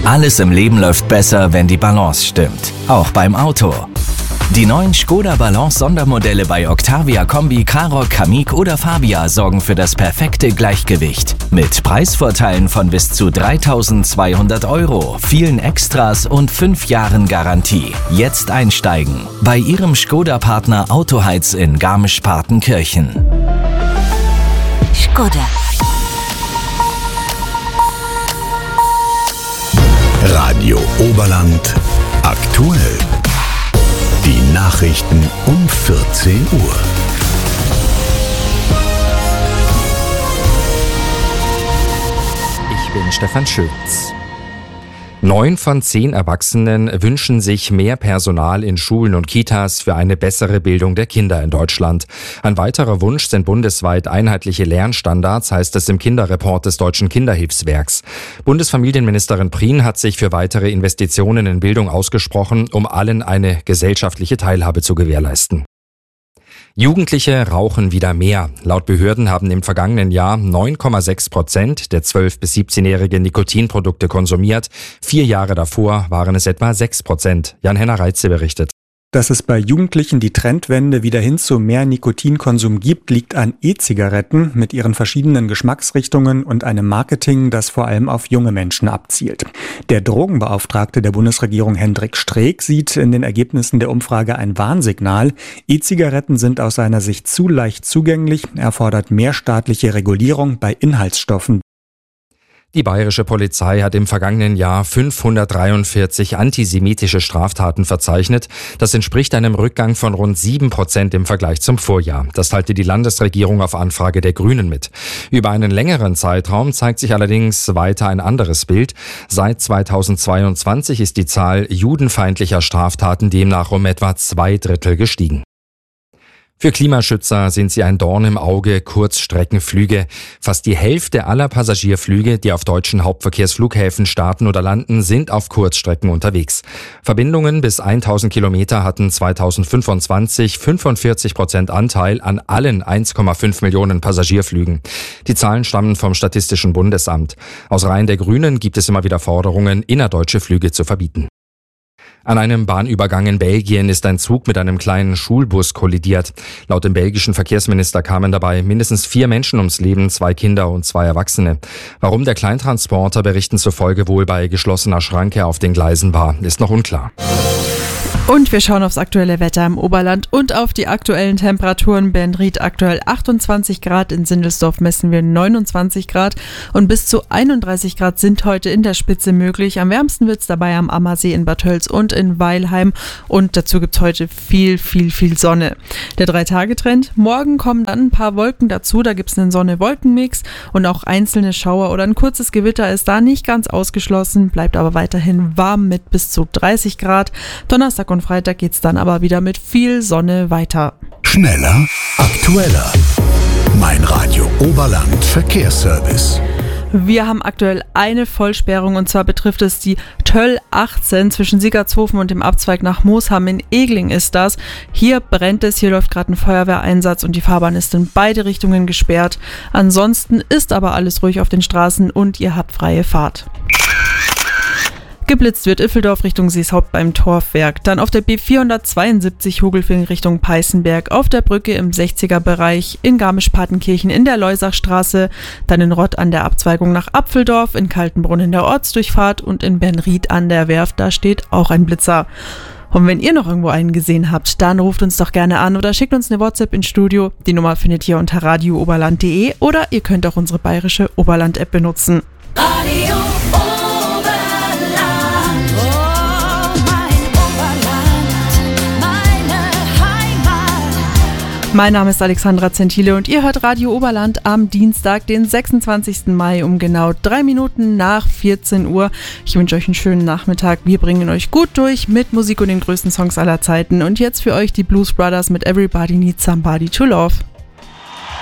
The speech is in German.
Alles im Leben läuft besser, wenn die Balance stimmt. Auch beim Auto. Die neuen Škoda Balance Sondermodelle bei Octavia Kombi, Karoq, Kamiq oder Fabia sorgen für das perfekte Gleichgewicht. Mit Preisvorteilen von bis zu 3.200 €, vielen Extras und 5 Jahren Garantie. Jetzt einsteigen. Bei Ihrem Škoda-Partner Autoheiz in Garmisch-Partenkirchen. Škoda. Radio Oberland aktuell. Die Nachrichten um 14 Uhr. Ich bin Stefan Schütz. 9 von 10 Erwachsenen wünschen sich mehr Personal in Schulen und Kitas für eine bessere Bildung der Kinder in Deutschland. Ein weiterer Wunsch sind bundesweit einheitliche Lernstandards, heißt es im Kinderreport des Deutschen Kinderhilfswerks. Bundesfamilienministerin Prien hat sich für weitere Investitionen in Bildung ausgesprochen, um allen eine gesellschaftliche Teilhabe zu gewährleisten. Jugendliche rauchen wieder mehr. Laut Behörden haben im vergangenen Jahr 9,6% der 12- bis 17-Jährigen Nikotinprodukte konsumiert. 4 Jahre davor waren es etwa 6%. Jan-Henner Reitze berichtet. Dass es bei Jugendlichen die Trendwende wieder hin zu mehr Nikotinkonsum gibt, liegt an E-Zigaretten mit ihren verschiedenen Geschmacksrichtungen und einem Marketing, das vor allem auf junge Menschen abzielt. Der Drogenbeauftragte der Bundesregierung Hendrik Streeck sieht in den Ergebnissen der Umfrage ein Warnsignal. E-Zigaretten sind aus seiner Sicht zu leicht zugänglich. Er fordert mehr staatliche Regulierung bei Inhaltsstoffen. Die bayerische Polizei hat im vergangenen Jahr 543 antisemitische Straftaten verzeichnet. Das entspricht einem Rückgang von rund 7% im Vergleich zum Vorjahr. Das teilte die Landesregierung auf Anfrage der Grünen mit. Über einen längeren Zeitraum zeigt sich allerdings weiter ein anderes Bild. Seit 2022 ist die Zahl judenfeindlicher Straftaten demnach um etwa 2/3 gestiegen. Für Klimaschützer sind sie ein Dorn im Auge, Kurzstreckenflüge. Fast die Hälfte aller Passagierflüge, die auf deutschen Hauptverkehrsflughäfen starten oder landen, sind auf Kurzstrecken unterwegs. Verbindungen bis 1000 Kilometer hatten 2025 45% Anteil an allen 1,5 Millionen Passagierflügen. Die Zahlen stammen vom Statistischen Bundesamt. Aus Reihen der Grünen gibt es immer wieder Forderungen, innerdeutsche Flüge zu verbieten. An einem Bahnübergang in Belgien ist ein Zug mit einem kleinen Schulbus kollidiert. Laut dem belgischen Verkehrsminister kamen dabei mindestens 4 Menschen ums Leben, 2 Kinder und 2 Erwachsene. Warum der Kleintransporter Berichten zufolge wohl bei geschlossener Schranke auf den Gleisen war, ist noch unklar. Und wir schauen aufs aktuelle Wetter im Oberland und auf die aktuellen Temperaturen. Bernried aktuell 28 Grad, in Sindelsdorf messen wir 29 Grad und bis zu 31 Grad sind heute in der Spitze möglich. Am wärmsten wird es dabei am Ammersee in Bad Tölz und in Weilheim und dazu gibt es heute viel Sonne. Der 3-Tage-Trend, morgen kommen dann ein paar Wolken dazu, da gibt es einen Sonne-Wolken-Mix und auch einzelne Schauer oder ein kurzes Gewitter ist da nicht ganz ausgeschlossen, bleibt aber weiterhin warm mit bis zu 30 Grad. Donnerstag und Freitag geht es dann aber wieder mit viel Sonne weiter. Schneller, aktueller. Mein Radio Oberland Verkehrsservice. Wir haben aktuell eine Vollsperrung und zwar betrifft es die Töll 18 zwischen Siegertshofen und dem Abzweig nach Moosham in Egling ist das. Hier brennt es, hier läuft gerade ein Feuerwehreinsatz und die Fahrbahn ist in beide Richtungen gesperrt. Ansonsten ist aber alles ruhig auf den Straßen und ihr habt freie Fahrt. Geblitzt wird Iffeldorf Richtung Seeshaupt beim Torfwerk. Dann auf der B472 Hogelfing Richtung Peißenberg. Auf der Brücke im 60er-Bereich in Garmisch-Partenkirchen in der Leusachstraße. Dann in Rott an der Abzweigung nach Apfeldorf, in Kaltenbrunn in der Ortsdurchfahrt und in Bernried an der Werft. Da steht auch ein Blitzer. Und wenn ihr noch irgendwo einen gesehen habt, dann ruft uns doch gerne an oder schickt uns eine WhatsApp ins Studio. Die Nummer findet ihr unter radiooberland.de oder ihr könnt auch unsere bayerische Oberland-App benutzen. Radio Mein Name ist Alexandra Zentile und ihr hört Radio Oberland am Dienstag, den 26. Mai um genau 3 Minuten nach 14 Uhr. Ich wünsche euch einen schönen Nachmittag. Wir bringen euch gut durch mit Musik und den größten Songs aller Zeiten. Und jetzt für euch die Blues Brothers mit Everybody Needs Somebody to Love.